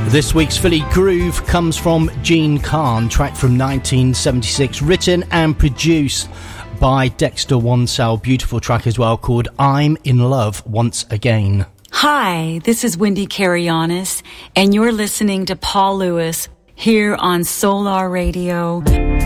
This week's Philly Groove comes from Gene Khan, track from 1976, written and produced by Dexter Wansel. Beautiful track as well, called I'm in Love Once Again. Hi, this is Wendy Carrianis, and you're listening to Paul Lewis here on Solar Radio.